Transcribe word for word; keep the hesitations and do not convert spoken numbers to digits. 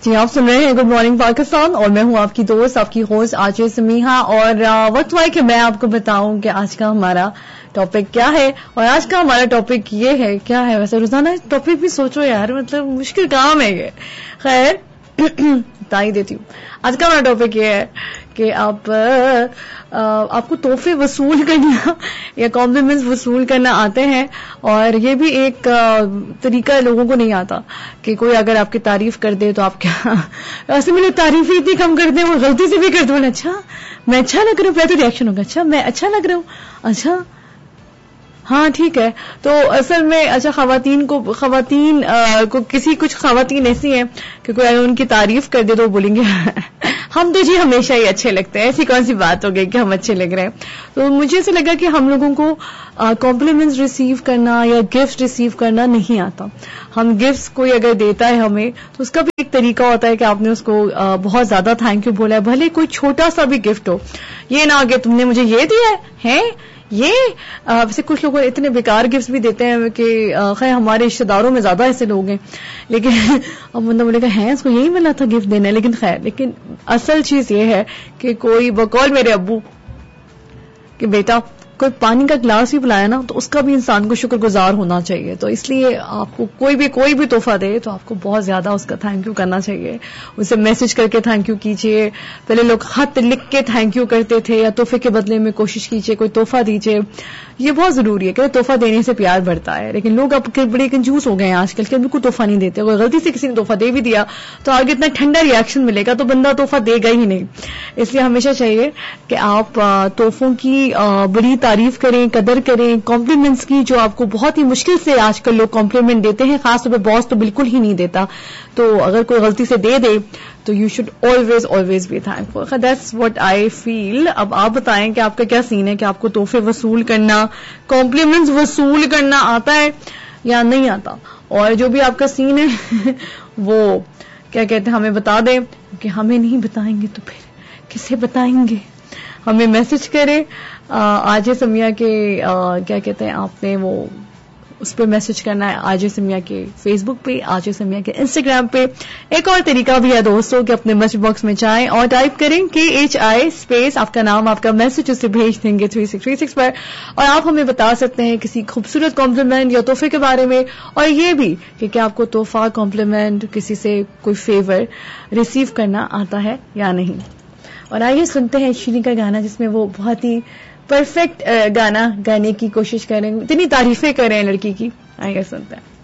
جی آپ سن رہے ہیں گڈ مارننگ پاکستان اور میں ہوں آپ کی دوست آپ کی ہوسٹ آجے سمیحہ. اور وقت ہوا ہے کہ میں آپ کو بتاؤں کہ آج کا ہمارا ٹاپک کیا ہے. اور آج کا ہمارا ٹاپک یہ ہے, کیا ہے ویسے روزانہ ٹاپک بھی سوچو یار, مطلب مشکل کام ہے یہ. خیر بتا ہی دیتی ہوں. آج کا ہمارا ٹاپک یہ ہے کہ آپ آپ کو تحفے وصول کرنا یا کمپلیمنٹس وصول کرنا آتے ہیں. اور یہ بھی ایک طریقہ لوگوں کو نہیں آتا کہ کوئی اگر آپ کی تعریف کر دے تو آپ کیا ایسے میں لوگ تعریف ہی اتنی کم کرتے ہیں, وہ غلطی سے بھی کرتے ہیں. اچھا میں اچھا لگ رہا ہوں, پہلے تو ریئیکشن ہوگا اچھا میں اچھا لگ رہا ہوں, اچھا ہاں ٹھیک ہے. تو اصل میں اچھا خواتین کو خواتین کو کسی کچھ خواتین ایسی ہیں کہ کوئی اگر ان کی تعریف کر دے تو وہ بولیں گے ہم تو جی ہمیشہ ہی اچھے لگتے ہیں. ایسی کون سی بات ہو گئی کہ ہم اچھے لگ رہے ہیں. تو مجھے ایسا لگا کہ ہم لوگوں کو کمپلیمنٹس ریسیو کرنا یا گفٹ ریسیو کرنا نہیں آتا. ہم گفٹس کوئی اگر دیتا ہے ہمیں تو اس کا بھی ایک طریقہ ہوتا ہے کہ آپ نے اس کو بہت زیادہ تھینک یو بولا ہے, بھلے کوئی چھوٹا سا بھی گفٹ ہو. یہ نہ کہ تم نے مجھے یہ دیا ہے یہ ویسے کچھ لوگ اتنے بیکار گفٹس بھی دیتے ہیں کہ خیر ہمارے رشتے داروں میں زیادہ ایسے لوگ ہیں, لیکن اب بندہ بولے گا ہے اس کو یہی ملا تھا گفٹ دینا ہے. لیکن خیر لیکن اصل چیز یہ ہے کہ کوئی بقول میرے ابو کہ بیٹا کوئی پانی کا گلاس بھی پلایا نا تو اس کا بھی انسان کو شکر گزار ہونا چاہیے. تو اس لیے آپ کو کوئی بھی کوئی بھی تحفہ دے تو آپ کو بہت زیادہ اس کا تھینک یو کرنا چاہیے. اسے میسج کر کے تھینک یو کیجیے. پہلے لوگ خط لکھ کے تھینک یو کرتے تھے, یا تحفے کے بدلے میں کوشش کیجیے کوئی تحفہ دیجیے. یہ بہت ضروری ہے کہ تحفہ دینے سے پیار بڑھتا ہے. لیکن لوگ اب بڑے کنجوس ہو گئے ہیں آج کل کے, بالکل تحفہ نہیں دیتے. اگر غلطی سے کسی نے تحفہ دے بھی دیا تو آگے اتنا ٹھنڈا ریئیکشن ملے گا تو بندہ تحفہ دے گا ہی نہیں. اس لیے ہمیشہ چاہیے کہ آپ تحفوں کی بڑی تعریف کریں, قدر کریں. کمپلیمنٹس کی جو آپ کو بہت ہی مشکل سے آج کل لوگ کمپلیمنٹ دیتے ہیں, خاص طور پہ باس تو بالکل ہی نہیں دیتا. تو اگر کوئی غلطی سے دے دے تو you should always always be thankful. That's what I فیل. اب آپ بتائیں کہ آپ کا کیا سین ہے, کہ آپ کو تحفے وصول کرنا کمپلیمنٹس وصول کرنا آتا ہے یا نہیں آتا. اور جو بھی آپ کا سین ہے وہ کیا کہتے ہیں ہمیں بتا دیں, کہ ہمیں نہیں بتائیں گے تو پھر کسے بتائیں گے. ہمیں میسج کریں. آج سمیہ کے کیا کہتے ہیں آپ نے وہ اس پہ میسج کرنا ہے, آج سمیہ کے فیس بک پہ, آج سمیہ کے انسٹاگرام پہ. ایک اور طریقہ بھی ہے دوستوں کہ اپنے میسج باکس میں جائیں اور ٹائپ کریں کے ایچ آئی اسپیس آپ کا نام آپ کا میسج اسے بھیج دیں گے تھری سکس تھری سکس پر. اور آپ ہمیں بتا سکتے ہیں کسی خوبصورت کمپلیمنٹ یا تحفے کے بارے میں, اور یہ بھی کہ کیا آپ کو تحفہ کمپلیمنٹ کسی سے کوئی فیور ریسیو کرنا آتا ہے یا نہیں. اور آئیے سنتے ہیں شیریں کا گانا جس میں وہ بہت ہی پرفیکٹ گانا گانے کی کوشش کریں, اتنی تعریفیں کریں لڑکی کی. آئیے سنتے ہیں.